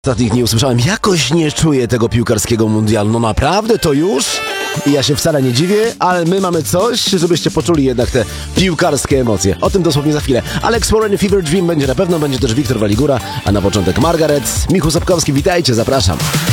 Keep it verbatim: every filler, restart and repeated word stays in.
Ostatnich dni usłyszałem, jakoś nie czuję tego piłkarskiego mundialu. No naprawdę, to już? I ja się wcale nie dziwię, ale my mamy coś, żebyście poczuli jednak te piłkarskie emocje. O tym dosłownie za chwilę. Alex Warren, Fever Dream będzie na pewno, będzie też Wiktor Waligura, a na początek Margaret, Michał Sapkowski, witajcie, zapraszam.